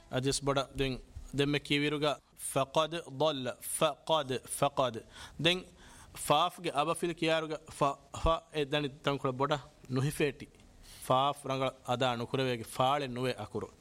أجس بڑا دم كيويرغا فقد ضل فقد دين فاف ಗೆ ಅಬಫಿಲ್ ಕಿಯಾರುಗ ಫ ಎದನಿ ತಂಕುಳ ಬೊಡ ನುಹಿಫೇಟಿ ಫಾಫ್ ರಂಗಳ ಅದ ಅನುಕುರವೆಗೆ ಫಾಳೆ ನುವೆ ಅಕುರು